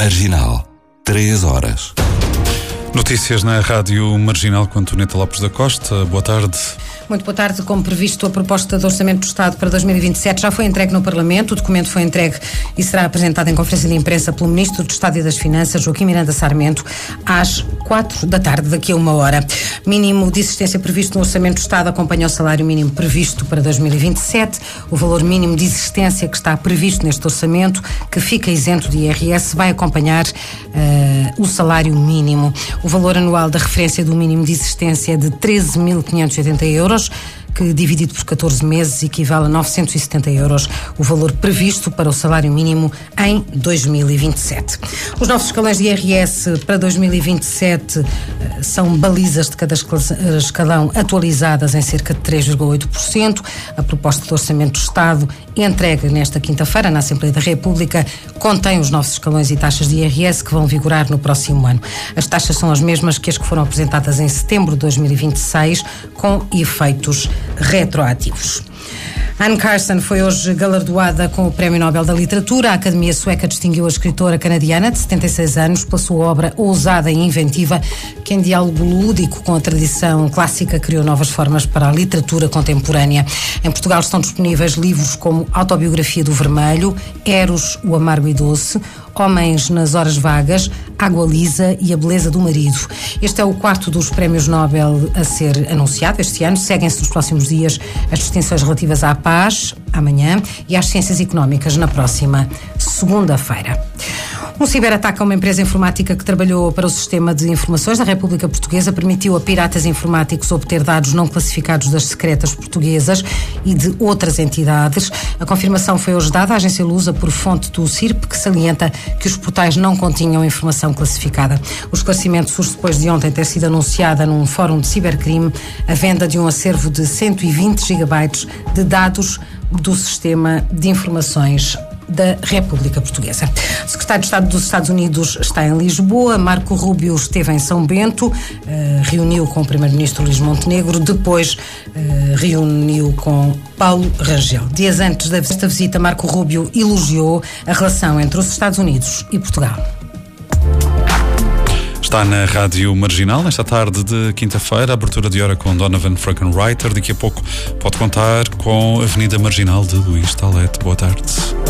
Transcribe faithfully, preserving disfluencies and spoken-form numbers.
Marginal, três horas. Notícias na Rádio Marginal com Antoneta Lopes da Costa. Boa tarde. Muito boa tarde. Como previsto, a proposta de Orçamento do Estado para dois mil e vinte e sete já foi entregue no Parlamento. O documento foi entregue e será apresentado em conferência de imprensa pelo Ministro do Estado e das Finanças, Joaquim Miranda Sarmento, às quatro da tarde, daqui a uma hora. Mínimo de existência previsto no Orçamento do Estado acompanha o salário mínimo previsto para dois mil e vinte e sete. O valor mínimo de existência que está previsto neste orçamento, que fica isento de I R S, vai acompanhar uh, o salário mínimo. O valor anual da referência do mínimo de existência é de treze mil quinhentos e oitenta euros, que dividido por catorze meses equivale a novecentos e setenta euros, o valor previsto para o salário mínimo em dois mil e vinte e sete. Os novos escalões de I R S para dois mil e vinte e sete são balizas de cada escalão atualizadas em cerca de três vírgula oito por cento. A proposta do Orçamento do Estado, entregue nesta quinta-feira na Assembleia da República, contém os novos escalões e taxas de I R S que vão vigorar no próximo ano. As taxas são as mesmas que as que foram apresentadas em setembro de dois mil e vinte e seis, com efeitos retroativos. Anne Carson foi hoje galardoada com o Prémio Nobel da Literatura. A Academia Sueca distinguiu a escritora canadiana de setenta e seis anos pela sua obra ousada e inventiva, que em diálogo lúdico com a tradição clássica criou novas formas para a literatura contemporânea. Em Portugal estão disponíveis livros como Autobiografia do Vermelho, Eros, o Amargo e Doce, Homens nas Horas Vagas, Água Lisa e A Beleza do Marido. Este é o quarto dos prémios Nobel a ser anunciado este ano. Seguem-se nos próximos dias as distinções relativas à paz, amanhã, e às ciências económicas, na próxima segunda-feira. Um ciberataque a uma empresa informática que trabalhou para o Sistema de Informações da República Portuguesa permitiu a piratas informáticos obter dados não classificados das secretas portuguesas e de outras entidades. A confirmação foi hoje dada à agência Lusa por fonte do C I R P, que salienta que os portais não continham informação classificada. O esclarecimento surge depois de ontem ter sido anunciada num fórum de cibercrime a venda de um acervo de cento e vinte gigabytes de dados do Sistema de Informações da República Portuguesa. O secretário de Estado dos Estados Unidos está em Lisboa. Marco Rubio esteve em São Bento, uh, reuniu com o primeiro-ministro Luís Montenegro, depois uh, reuniu com Paulo Rangel. Dias antes desta visita, Marco Rubio elogiou a relação entre os Estados Unidos e Portugal. Está na Rádio Marginal, nesta tarde de quinta-feira, abertura de hora com Donovan Frankenreiter. Daqui a pouco pode contar com a Avenida Marginal de Luís Talete. Boa tarde.